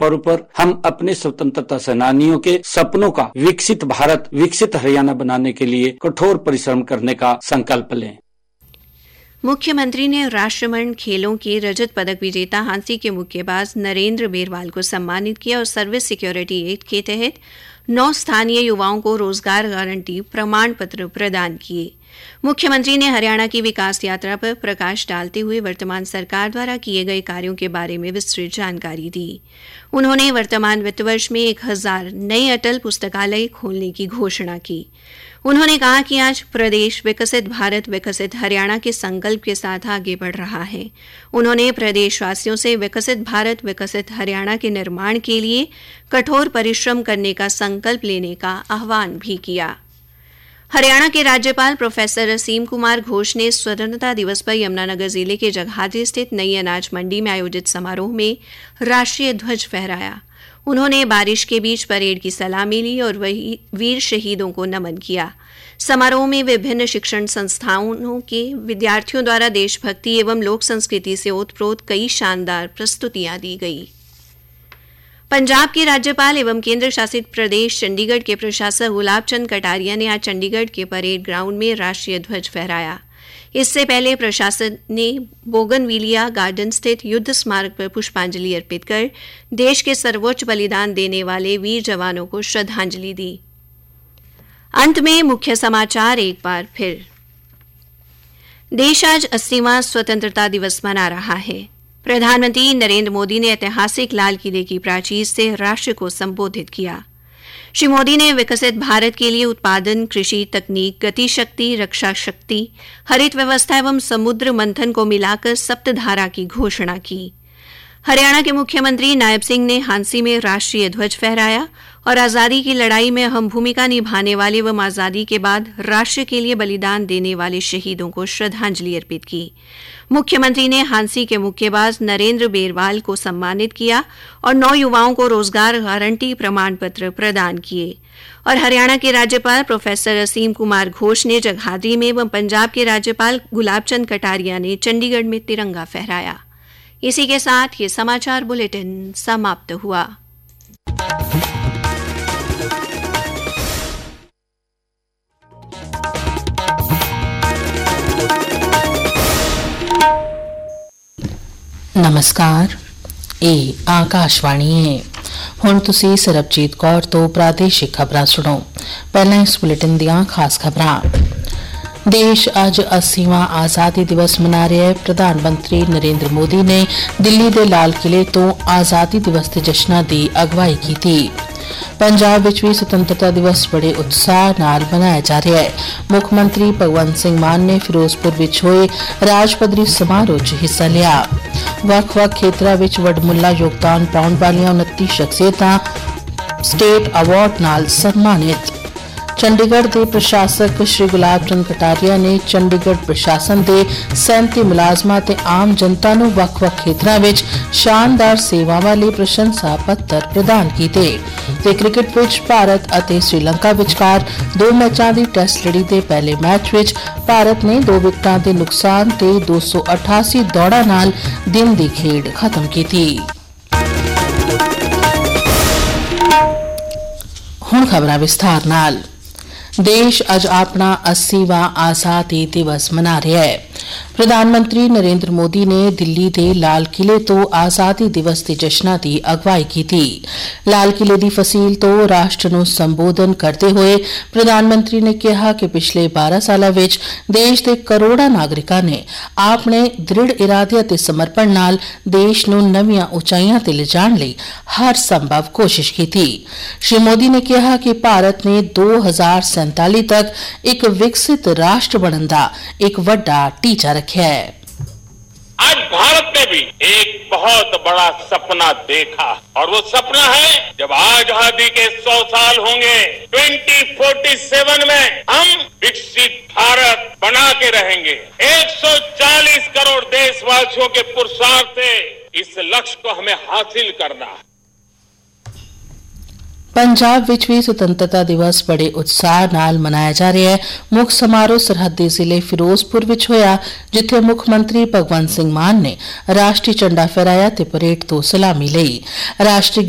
पर्व पर हम अपने स्वतंत्रता सेनानियों के सपनों का विकसित भारत, विकसित हरियाणा बनाने के लिए कठोर परिश्रम करने का संकल्प लें। मुख्यमंत्री ने राष्ट्रमंडल खेलों के रजत पदक विजेता हांसी के मुक्केबाज नरेंद्र बेरवाल को सम्मानित किया और सर्विस सिक्योरिटी एक्ट के तहत 9 स्थानीय युवाओं को रोजगार गारंटी प्रमाण पत्र प्रदान किए। मुख्यमंत्री ने हरियाणा की विकास यात्रा पर प्रकाश डालते हुए वर्तमान सरकार द्वारा किए गए कार्यों के बारे में विस्तृत जानकारी दी। उन्होंने वर्तमान वित्त वर्ष में 1000 नए अटल पुस्तकालय खोलने की घोषणा की। उन्होंने कहा कि आज प्रदेश विकसित भारत विकसित हरियाणा के संकल्प के साथ आगे बढ़ रहा है। उन्होंने प्रदेशवासियों से विकसित भारत विकसित हरियाणा के निर्माण के लिए कठोर परिश्रम करने का संकल्प लेने का आह्वान भी किया। हरियाणा के राज्यपाल प्रोफेसर असीम कुमार घोष ने स्वतंत्रता दिवस पर यमुनानगर जिले के जगाधरी स्थित नई अनाज मंडी में आयोजित समारोह में राष्ट्रीय ध्वज फहराया। उन्होंने बारिश के बीच परेड की सलामी ली और वही वीर शहीदों को नमन किया। समारोह में विभिन्न शिक्षण संस्थाओं के विद्यार्थियों द्वारा देशभक्ति एवं लोक संस्कृति से ओतप्रोत कई शानदार प्रस्तुतियां दी गई। पंजाब के राज्यपाल एवं केंद्र शासित प्रदेश चंडीगढ़ के प्रशासक गुलाब चंद कटारिया ने आज चंडीगढ़ के परेड ग्राउंड में राष्ट्रीय ध्वज फहराया। इससे पहले प्रशासन ने बोगनविलिया गार्डन स्थित युद्ध स्मारक पर पुष्पांजलि अर्पित कर देश के सर्वोच्च बलिदान देने वाले वीर जवानों को श्रद्धांजलि दी। अंत में मुख्य समाचार एक बार फिर। देश आज 80वां स्वतंत्रता दिवस मना रहा है। प्रधानमंत्री नरेंद्र मोदी ने ऐतिहासिक लाल किले की प्राचीर से राष्ट्र को संबोधित किया। श्री मोदी ने विकसित भारत के लिए उत्पादन, कृषि, तकनीक, गति शक्ति, रक्षा शक्ति, हरित व्यवस्था एवं समुद्र मंथन को मिलाकर सप्तधारा की घोषणा की। हरियाणा के मुख्यमंत्री नायब सिंह ने हांसी में राष्ट्रीय ध्वज फहराया और आज़ादी की लड़ाई में अहम भूमिका निभाने वाले एवं आज़ादी के बाद राष्ट्र के लिए बलिदान देने वाले शहीदों को श्रद्धांजलि अर्पित की। मुख्यमंत्री ने हांसी के मुक्केबाज नरेंद्र बेरवाल को सम्मानित किया और 9 युवाओं को रोजगार गारंटी प्रमाण पत्र प्रदान किए। और हरियाणा के राज्यपाल प्रोफेसर असीम कुमार घोष ने जगाधरी में एवं पंजाब के राज्यपाल गुलाब चंद कटारिया ने चंडीगढ़ में तिरंगा फहराया। इसी के साथ ये समाचार बुलेटिन समाप्त हुआ। नमस्कार, ਇਹ ਆਕਾਸ਼ਵਾਣੀ ਹੈ। ਹੁਣ ਤੁਸੀਂ ਸਰਬਜੀਤ ਕੌਰ ਤੋਂ ਪ੍ਰਾਦੇਸ਼ਿਕ ਖਬਰਾਂ ਸੁਣੋ। ਪਹਿਲਾਂ ਇਸ ਬੁਲੇਟਿਨ ਦੀਆਂ ਖਾਸ ਖਬਰਾਂ। ਦੇਸ਼ ਅੱਜ 80ਵਾਂ ਆਜ਼ਾਦੀ ਦਿਵਸ ਮਨਾ ਰਿਹਾ ਹੈ। ਪ੍ਰਧਾਨ ਮੰਤਰੀ ਨਰਿੰਦਰ ਮੋਦੀ ਨੇ ਦਿੱਲੀ ਦੇ ਲਾਲ ਕਿਲੇ ਤੋਂ ਆਜ਼ਾਦੀ ਦਿਵਸ ਦੇ ਜਸ਼ਨਾਂ ਦੀ ਅਗਵਾਈ ਕੀਤੀ। ਪੰਜਾਬ ਵਿੱਚ ਵੀ ਸੁਤੰਤਰਤਾ ਦਿਵਸ ਬੜੇ ਉਤਸ਼ਾਹ ਨਾਲ ਮਨਾਇਆ ਜਾ ਰਿਹਾ ਹੈ। ਮੁੱਖ ਮੰਤਰੀ ਭਗਵੰਤ ਸਿੰਘ ਮਾਨ ਨੇ ਫਿਰੋਜ਼ਪੁਰ ਵਿੱਚ ਹੋਏ ਰਾਜ ਪੱਧਰੀ ਸਮਾਰੋਹ 'ਚ ਹਿੱਸਾ ਲਿਆ। ਵੱਖ-ਵੱਖ ਖੇਤਰਾਂ ਵਿੱਚ ਵਡਮੁੱਲਾ ਯੋਗਦਾਨ ਪਾਉਣ ਵਾਲੀਆਂ 29 ਸ਼ਖਸੀਅਤਾਂ ਸਟੇਟ ਅਵਾਰਡ ਨਾਲ ਸਨਮਾਨਿਤ। ਚੰਡੀਗੜ੍ਹ ਦੇ ਪ੍ਰਸ਼ਾਸਕ ਸ਼੍ਰੀ ਗੁਲਾਬ ਚੰਦ ਕਟਾਰੀਆ ਨੇ ਚੰਡੀਗੜ੍ਹ ਪ੍ਰਸ਼ਾਸਨ ਦੇ 37 ਮੁਲਾਜ਼ਮਾਂ ਤੇ ਆਮ ਜਨਤਾ ਨੂੰ ਵੱਖ-ਵੱਖ ਖੇਤਰਾਂ ਵਿੱਚ ਸ਼ਾਨਦਾਰ ਸੇਵਾਵਾਂ ਲਈ ਪ੍ਰਸ਼ੰਸਾ ਪੱਤਰ ਪ੍ਰਦਾਨ ਕੀਤੇ ਤੇ ਕ੍ਰਿਕਟ ਵਿੱਚ ਭਾਰਤ ਅਤੇ ਸ੍ਰੀਲੰਕਾ ਵਿਚਕਾਰ 2 ਮੈਚਾਂ ਦੀ ਟੈਸਟ ਲੜੀ ਦੇ ਪਹਿਲੇ ਮੈਚ ਵਿੱਚ ਭਾਰਤ ਨੇ 2 ਵਿਕਟਾਂ ਦੇ ਨੁਕਸਾਨ ਤੇ 288 ਦੌੜਾਂ ਨਾਲ ਦਿਨ ਦੀ ਖੇਡ ਖਤਮ ਕੀਤੀ। ਹੁਣ ਖਬਰਾਂ ਵਿਸਥਾਰ ਨਾਲ। देश अज अपना 80वां आज़ादी दिवस मना रहा है। प्रधानमंत्री नरेंद्र मोदी ने दिल्ली के लाल किले तो आज़ादी दिवस के जश्नां की अगवाई की। लाल किले की फसील तो राष्ट्र नूं संबोधन करते हुए प्रधानमंत्री ने कहा कि पिछले 12 सालों विच देश के करोड़ों नागरिकों ने अपने दृढ़ इरादे ते समर्पण नाल देश नूं नवीं उचाइयां ते लिजाण लई हर संभव कोशिश की। श्री मोदी ने कहा कि भारत ने 2047 तक एक विकसित राष्ट्र बनने का एक वड्डा टीचा रखा है। आज भारत ने भी एक बहुत बड़ा सपना देखा और वो सपना है जब आजादी के 100 साल होंगे 2047 में हम विकसित भारत बना के रहेंगे। 140 करोड़ देशवासियों के पुरुषार्थ से इस लक्ष्य को हमें हासिल करना है। पंजाब विच भी सुतंत्रता दिवस बड़े उत्साह नाल मनाया जा रहा है। मुख समारोह सरहदी जिले फिरोजपुर विच होया जिथे मुख मंत्री भगवंत सिंह मान ने राष्ट्रीय झंडा फहराया ते परेड तो सलामी लई। राष्ट्रीय